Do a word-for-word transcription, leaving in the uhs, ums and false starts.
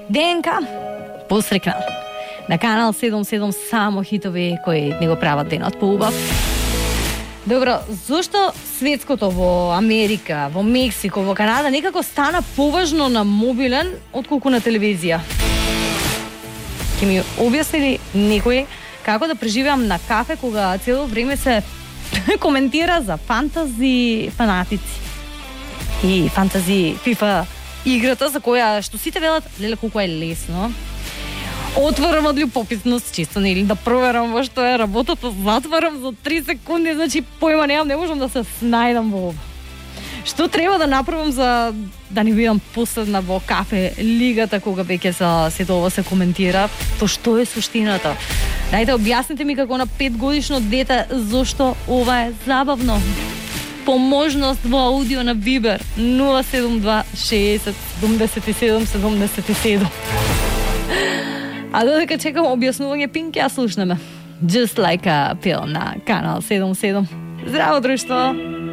ДНК посрекна. На канал седум седум само хитови кои ни го прават денот поубав. Добро, зошто светското во Америка, во Мексико, во Канада некако стана поважно на мобилен отколку на телевизија? Ке ми објаснили некој како да преживеам на кафе кога цело време се коментира за фантази фанатици и фантази FIFA играта за која што сите велат леле колку е лесно. Отварам од љубопитност, чисто нели да проверам во што е работата, затварам за три секунди, значи појма немам, не можам да се снајдам во ова. Што треба да направам за да не бидам последна во кафе лигата кога веќе се сето ова се коментира? То што е суштината? Дајте објасните ми како на пет годишно дете зошто ова е забавно. Поможност во аудио на Viber нула седум два шеесет седумдесет и седум седумдесет и седум. А додека чекам објаснување Пинк, ја слушнеме Just Like a Pill на канал седум седум. Здраво, друштво!